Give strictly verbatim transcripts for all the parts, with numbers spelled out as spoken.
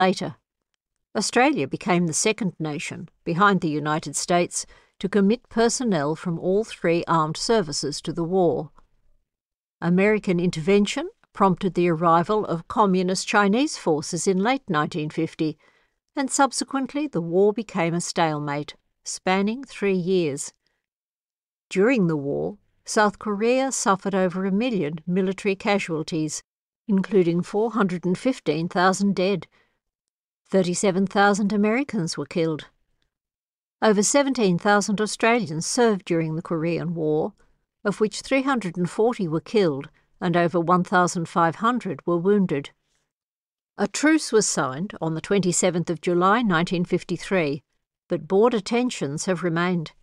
later. Australia became the second nation, behind the United States, to commit personnel from all three armed services to the war. American intervention prompted the arrival of Communist Chinese forces in late nineteen fifty, and subsequently the war became a stalemate, spanning three years. During the war, South Korea suffered over a million military casualties, including four hundred fifteen thousand dead. thirty-seven thousand Americans were killed. Over seventeen thousand Australians served during the Korean War, of which three hundred forty were killed and over one thousand five hundred were wounded. A truce was signed on the twenty-seventh of July nineteen fifty-three, but border tensions have remained.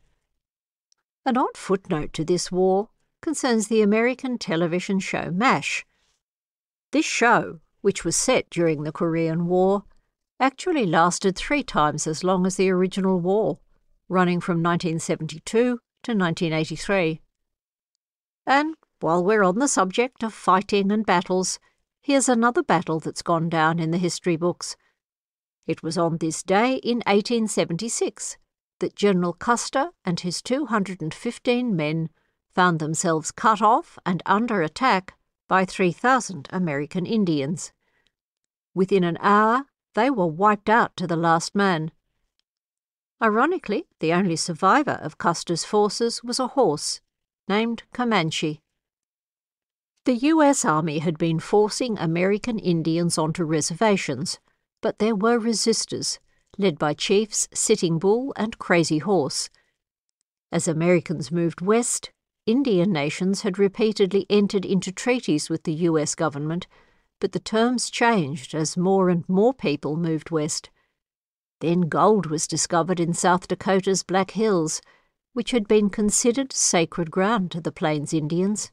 An odd footnote to this war concerns the American television show MASH. This show, which was set during the Korean War, actually lasted three times as long as the original war, running from nineteen seventy-two to nineteen eighty-three. And while we're on the subject of fighting and battles, here's another battle that's gone down in the history books. It was on this day in eighteen seventy-six that General Custer and his two hundred fifteen men found themselves cut off and under attack by three thousand American Indians. Within an hour, they were wiped out to the last man. Ironically, the only survivor of Custer's forces was a horse, named Comanche. The U S Army had been forcing American Indians onto reservations, but there were resistors, led by Chiefs Sitting Bull and Crazy Horse. As Americans moved west, Indian nations had repeatedly entered into treaties with the U S government, but the terms changed as more and more people moved west. Then gold was discovered in South Dakota's Black Hills, which had been considered sacred ground to the Plains Indians.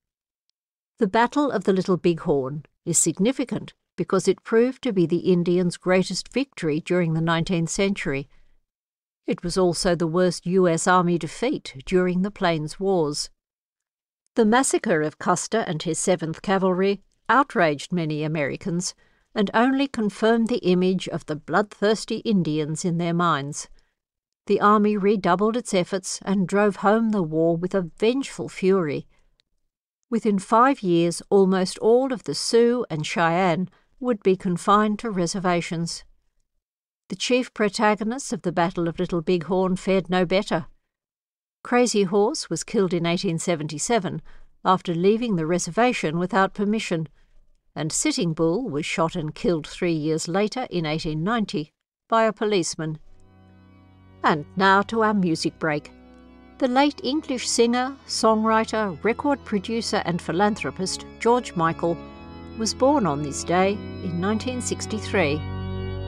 The Battle of the Little Bighorn is significant because it proved to be the Indians' greatest victory during the nineteenth century. It was also the worst U S Army defeat during the Plains Wars. The massacre of Custer and his seventh Cavalry outraged many Americans and only confirmed the image of the bloodthirsty Indians in their minds. The army redoubled its efforts and drove home the war with a vengeful fury. Within five years, almost all of the Sioux and Cheyenne would be confined to reservations. The chief protagonists of the Battle of Little Bighorn fared no better. Crazy Horse was killed in eighteen seventy-seven after leaving the reservation without permission, and Sitting Bull was shot and killed three years later in eighteen ninety by a policeman. And now to our music break. The late English singer, songwriter, record producer and philanthropist George Michael was born on this day in nineteen sixty-three.